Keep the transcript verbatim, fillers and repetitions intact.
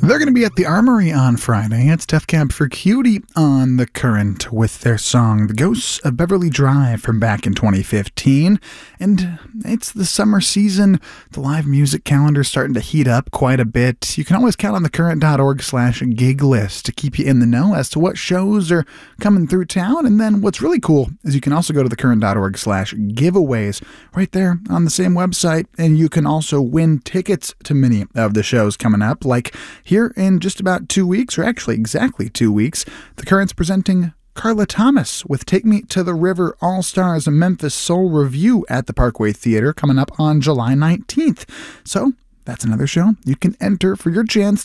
They're going to be at the Armory on Friday. It's Death Cab for Cutie on The Current with their song The Ghosts of Beverly Drive from back in twenty fifteen. And it's the summer season. The live music calendar's starting to heat up quite a bit. You can always count on thecurrent.org slash gig list to keep you in the know as to what shows are coming through town. And then what's really cool is you can also go to thecurrent.org slash giveaways right there on the same website. And you can also win tickets to many of the shows coming up, like here in just about two weeks, or actually exactly two weeks, The Current's presenting Carla Thomas with Take Me to the River All-Stars, a Memphis Soul Review at the Parkway Theater coming up on July nineteenth. So that's another show you can enter for your chance